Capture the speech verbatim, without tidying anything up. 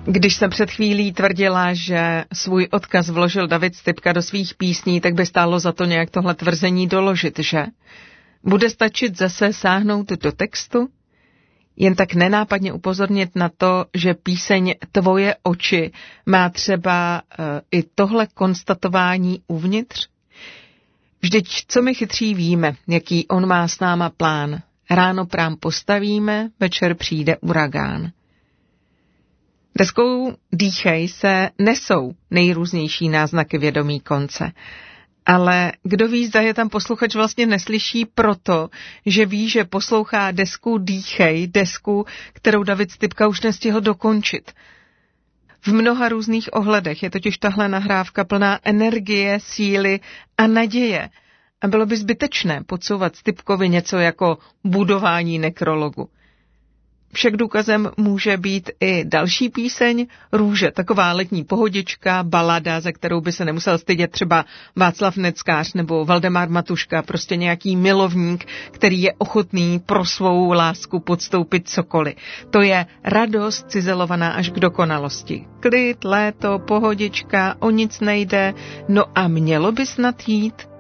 Když jsem před chvílí tvrdila, že svůj odkaz vložil David Stypka do svých písní, tak by stálo za to nějak tohle tvrzení doložit, že? Bude stačit zase sáhnout do textu? Jen tak nenápadně upozornit na to, že píseň Tvoje oči má třeba uh, i tohle konstatování uvnitř? Vždyť co my chytří víme, jaký on má s náma plán. Ráno prám postavíme, večer přijde uragán. Deskou Dýchej se nesou nejrůznější náznaky vědomí konce. Ale kdo ví, zda je tam posluchač vlastně neslyší proto, že ví, že poslouchá desku Dýchej, desku, kterou David Stypka už nestihl dokončit. V mnoha různých ohledech je totiž tahle nahrávka plná energie, síly a naděje. A bylo by zbytečné podsouvat Stypkovi něco jako budování nekrologu. Však důkazem může být i další píseň, Růže, taková letní pohodička, balada, za kterou by se nemusel stydět třeba Václav Neckář nebo Valdemar Matuška, prostě nějaký milovník, který je ochotný pro svou lásku podstoupit cokoliv. To je radost cizelovaná až k dokonalosti. Klid, léto, pohodička, o nic nejde, no a mělo by snad jít.